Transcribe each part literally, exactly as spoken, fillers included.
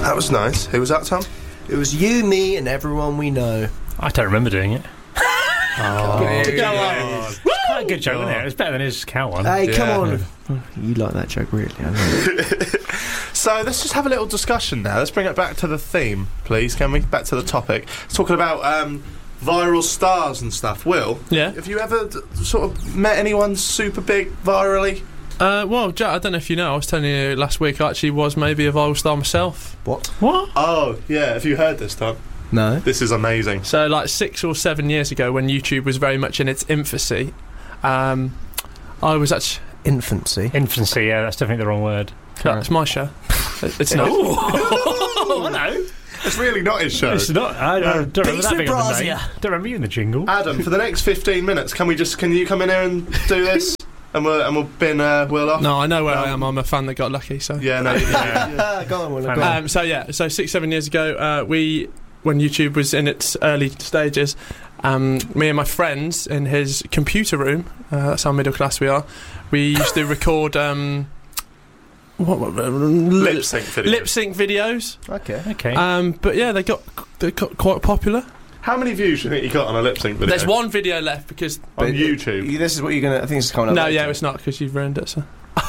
That was nice. Who was that, Tom? It was you, me, and everyone we know. I don't remember doing it. Oh, It's quite a good joke, isn't it? It's better than his cow one. Hey, Yeah. come on. You like that joke, really? I know. So let's just have a little discussion now. Let's bring it back to the theme, please, can we? Back to the topic. It's talking about um, viral stars and stuff. Will? Yeah. Have you ever d- sort of met anyone super big virally? Uh, well, Jack, I don't know if you know, I was telling you last week I actually was maybe a viral star myself. What? What? Oh, yeah. Have you heard this, Tom? No. This is amazing. So, like six or seven years ago, when YouTube was very much in its infancy, um, I was actually... Infancy. Infancy, yeah, that's definitely the wrong word. That's my show. It's not. Oh, hello. It's really not his show. It's not. I, I don't remember Peace that with being on the Brazia. name. Don't remember you in the jingle. Adam, for the next fifteen minutes, can we just can you come in here and do this? And we'll and we'll bin uh, Will off. No, I know where No. I am. I'm a fan that got lucky, so... Yeah, no. Yeah. Ah, go on, Will. Fan Go on. Um, so yeah, so six, seven years ago, uh, we, when YouTube was in its early stages, um, me and my friends in his computer room, uh, that's how middle class we are, we used to record um, what, what, Lip sync video. lip sync videos. Okay. Okay. Um, but yeah, they got they got quite popular. How many views do you think you got on a lip sync video? There's one video left because on But YouTube. you- This is what you're gonna. I think this is coming up. no, later. yeah, it's not because you've ruined it. So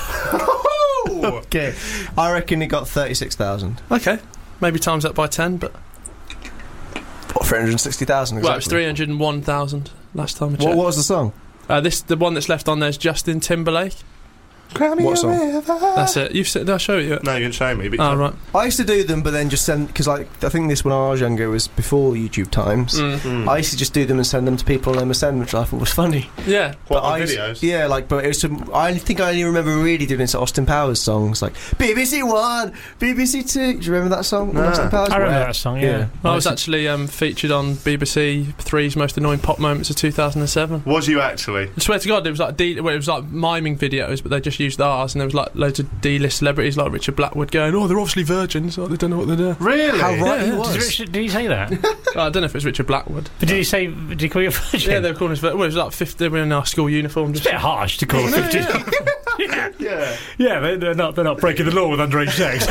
Okay. I reckon he got thirty-six thousand. okay, maybe times that by ten, but What, three hundred sixty thousand? well, it was three hundred and one thousand last time I checked. What, what was the song? Uh, this the one that's left on there is Justin Timberlake. What song? That's it. You've se- did I show you it? No, you didn't show me. But Oh right. I used to do them, but then just send because like I think this when I was younger was before YouTube times. Mm. Mm. I used to just do them and send them to people on M S N, which I thought was funny. Yeah. What, But on I used- videos? Yeah, like, but it was. Some, I think I only remember really doing it to Austin Powers songs, like B B C One, B B C Two. Do you remember that song? Nah. Austin Powers. I remember Where- that song, yeah. I was actually um, featured on B B C Three's Most Annoying Pop Moments of two thousand seven. Was you actually? I swear to God, it was like D- well, it was like miming videos, but they just used ours, and there was like loads of D-list celebrities like Richard Blackwood going, "Oh, they're obviously virgins. Oh, they don't know what they're doing." Really? How right Yeah, he yeah. was. Did, Richard, did he say that? I don't know if it was Richard Blackwood. But did he say? Did he call you a virgin? Yeah, they were calling us. Well, it was like fifty. They were in our school uniform. It's Just a bit harsh to call a fifty. yeah, Yeah. yeah, they, they're not. They're not breaking the law with underage sex.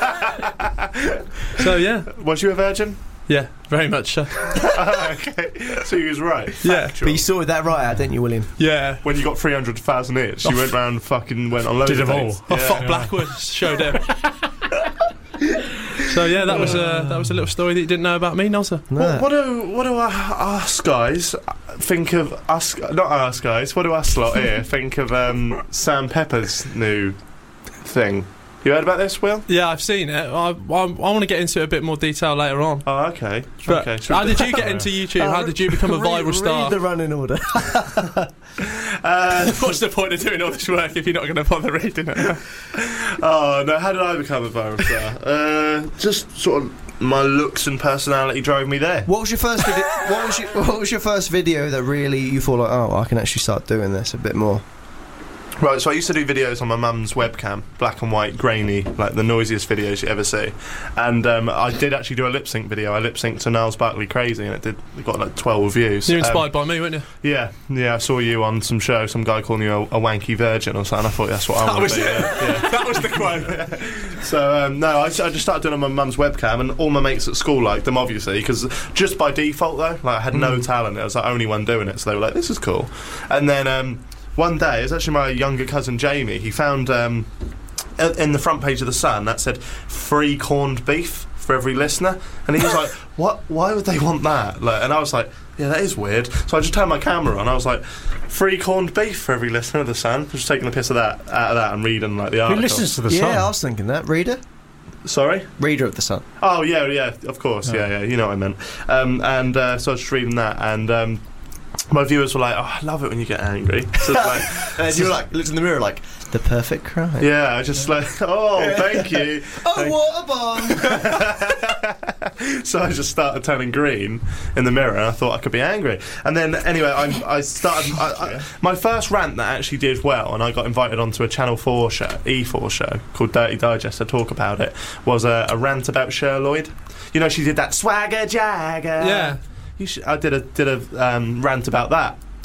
so yeah, Was you a virgin? yeah, very much. So. Okay. So you was right. Yeah. Factual. But you sorted that right out, didn't you, William? Yeah. When you got three hundred thousand hits, you went round fucking went on loads Did of them all. dates. I Yeah. fucked Blackwood. Showed him. So yeah, that was a that was a little story that you didn't know about me, Nozza. What, what do what do us, us guys think of us? Not us guys. What do us lot here think of um, Sam Pepper's new thing? You heard about this, Will? Yeah, I've seen it. I, I, I want to get into it a bit more detail later on. Oh, okay. But okay. should how we- did you get into YouTube? How did you become a Read- viral star? Read the running order. Uh, What's the point of doing all this work if you're not going to bother reading it? oh no! How did I become a viral star? uh, just sort of my looks and personality drove me there. What was your first video? What was your, what was your first video that really you thought like, oh, I can actually start doing this a bit more? Right, so I used to do videos on my mum's webcam, black and white, grainy, like the noisiest videos you ever see. And um, I did actually do a lip sync video. I lip synced to Niles Barkley Crazy, and it did. It got like twelve views. You're Um, inspired by me, weren't you? yeah, yeah. I saw you on some show, some guy calling you a, a wanky virgin or something. I thought that's what I That want was to be. it. Yeah, yeah. That was the quote. So um, no, I, I just started doing it on my mum's webcam, and all my mates at school liked them, obviously, because just by default though, like I had no talent. I was the only one doing it, so they were like, "This is cool." And then um, one day, it was actually my younger cousin Jamie. He found um, in the front page of the Sun that said "free corned beef" for every listener, and he was like, "What? Why would they want that?" Like, and I was like, "Yeah, that is weird." So I just turned my camera on. I was like, "Free corned beef for every listener of the Sun." Just taking the piss of that out of that and reading like the Who article. listens to the yeah, song? I was thinking that. Reader? Sorry. Reader of the Sun. Oh yeah, yeah, of course, yeah, yeah. You know what I meant. Um, and uh, so I was just reading that, and um, my viewers were like, "Oh, I love it when you get angry." So it's like, And you were like, looked in the mirror like, the perfect crime. yeah, I just like, "Oh, thank you." Oh, what a bomb! So I just started turning green in the mirror, and I thought I could be angry. And then anyway, I, I started I, I, my first rant that actually did well, and I got invited onto a Channel Four show, E four show called Dirty Digest to talk about it. Was a, a rant about Cher Lloyd. You know, she did that swagger jagger. Yeah. You should, I did a did a um, rant about that,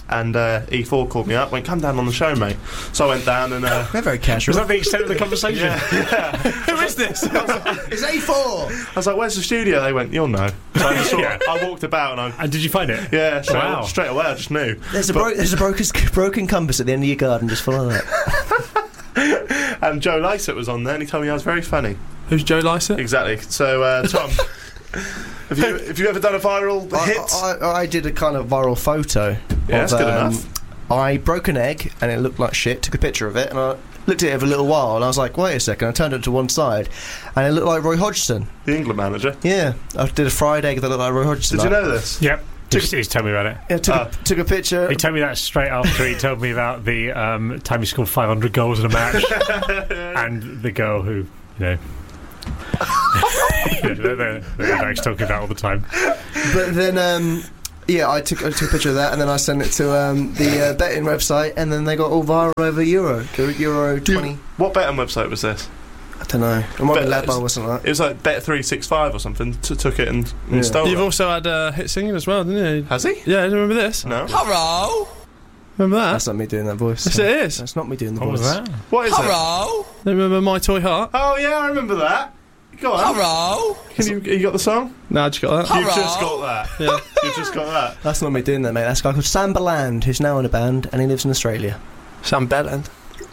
and uh, E four called me up, went, come down on the show, mate. So I went down and... Uh, They're very casual. Was that the extent of the conversation? yeah, yeah. Who is this? It's A four! I was like, where's the studio? They went, you'll know. So I, just sort of, I walked about and I... And did you find it? Yeah, straight, Wow. straight away I just knew. There's a, But- bro- there's a broken, broken compass at the end of your garden, just follow that. And Joe Lycett was on there and he told me I was very funny. Who's Joe Lycett? Exactly. So, uh, Tom, have you have you ever done a viral I, hit? I, I did a kind of viral photo. Yeah, of, that's good um, enough. I broke an egg and it looked like shit, took a picture of it, and I looked at it for a little while and I was like, wait a second, I turned it to one side and it looked like Roy Hodgson. The England manager. Yeah, I did a fried egg that looked like Roy Hodgson. Did you know this? Yep. He's, he's told me about it. Yeah, took, Ah. a, took a picture. He told me that straight after he told me about the um, time he scored five hundred goals in a match and the girl who, you know, yeah, they're, they're, they're talking about all the time. But then, um, yeah, I took, I took a picture of that and then I sent it to um, the uh, betting website and then they got all viral over Euro. Euro twenty. What betting website was this? I don't know. It might be Bet- Ladbar or something like It was like Bet three sixty-five or something. T- took it and, and Yeah. stole You've it. also had a hit singing as well, didn't you? Has he? Yeah, do you remember this? No. Remember that. that? That's not me doing that voice. Yes, it is. That's not me doing the What voice. was that? What is it? Do you remember My Toy Heart? Oh yeah, I remember that. Go on. Can you, you got the song? No, I just got that. You've just got that. Yeah. You've just got that. That's not me doing that, mate. That's a guy called Sam Beland, who's now in a band, and he lives in Australia. Sam Belland.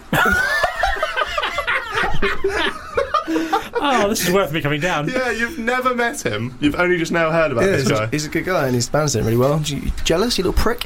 Oh, this is worth me coming down. Yeah, you've never met him. You've only just now heard about Yeah, this he's, guy. he's a good guy, and his band's doing really well. You jealous, you little prick?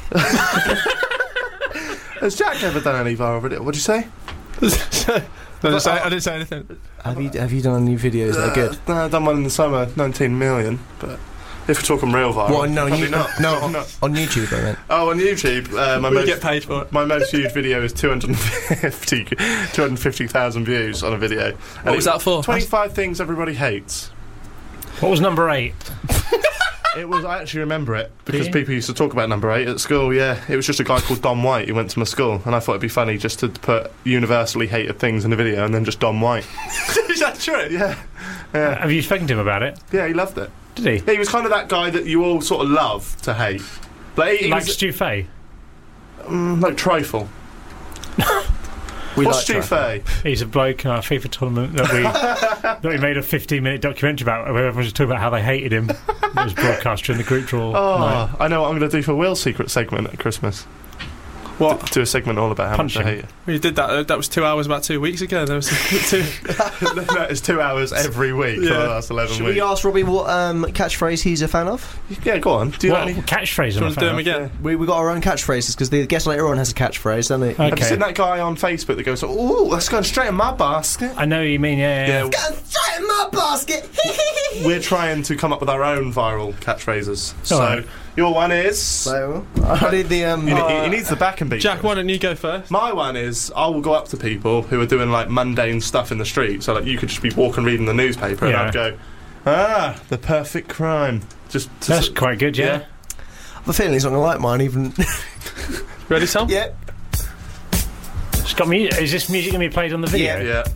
Has Jack ever done any viral video? What'd you say? I, didn't say, I didn't say anything. have you Have you done any videos that are good? Uh, no, I've done one in the summer, nineteen million. But if we're talking real viral, What, no, probably you, not. no, Probably on, not. on YouTube, I meant. Oh, on YouTube, uh, my We most get paid for it. my most viewed video is two hundred fifty two hundred fifty thousand views on a video. What was that for? twenty-five things everybody hates. What was number eight? It was. I actually remember it because you? people used to talk about number eight at school. Yeah, it was just a guy called Don White who went to my school, and I thought it'd be funny just to put universally hated things in a video and then just Don White. Is that true? Yeah, yeah, Have you spoken to him about it? yeah. He loved it. Did he? Yeah, he was kind of that guy that you all sort of love to hate. Like, he, he Like was, Stu Fay? mm, like trifle. We What's like Stu Trifle. Fay? He's a bloke in our FIFA tournament that we that we made a fifteen minute documentary about where everyone was talking about how they hated him. It was broadcast during the group draw. Oh, night. I know what I'm going to do for Will's secret segment at Christmas. What? Do a segment all about how Punch much I him. hate you. We did that. Uh, that was two hours about two weeks ago. There was two. No, it's two hours every week for Yeah. the last eleven Should weeks. we ask Robbie what um, catchprised he's a fan of? Yeah, go on. Do you What know any? catchphrase Do you am I want to do them fan again? We we got our own catchphrases because the guest later on has a catchphrase, doesn't he? of? Have you Okay. seen that guy on Facebook that goes, "Oh, that's going straight in my basket"? I know what you mean, yeah. yeah. Yeah, Go straight in my basket. we're trying to come up with our own viral catchphrases. So Alright. your one is. So I need the um. He, he- uh, he needs the back and beat. Jack, why don't you go first? My one is I will go up to people who are doing like mundane stuff in the street. So like you could just be walking reading the newspaper and Yeah. I'd go, ah, the perfect crime. Just to That's s- quite good, yeah. yeah. I have a feeling he's not gonna like mine even. Ready, Tom? yeah. It's got mu- is this music going to be played on the video? Yeah. Yeah.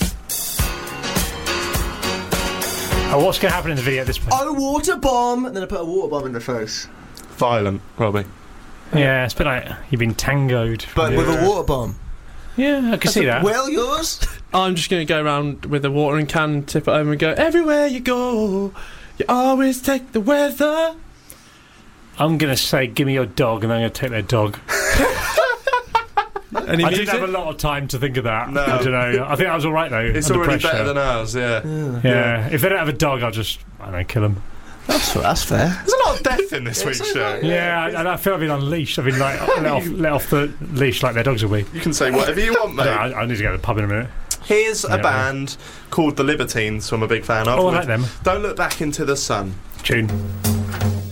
Oh, what's going to happen in the video at this point? Oh, water bomb! And then I put a water bomb in the face. Violent, Robbie. Yeah, it's a bit like you've been tangoed. But Yeah. with a water bomb. Yeah, I can see that. Well, yours? I'm just going to go around with a watering can, tip it over and go, everywhere you go, you always take the weather. I'm going to say, give me your dog, and I'm going to take their dog. Any I music? didn't have a lot of time to think of that. No. I don't know. I think that was all right, though. It's under already pressure. better than ours, yeah. Yeah. Yeah. If they don't have a dog, I'll just, I don't know, kill them. That's, that's fair. There's a lot of death in this week's show. Yeah, I, and I feel I've been unleashed. I've been like let off, let off the leash like their dogs will be. You can say whatever you want, I, mate. I, I need to go to the pub in a minute. Here's a Yeah. band called The Libertines, who I'm a big fan of. Oh, I with like them. Don't Look Back Into the Sun. Tune.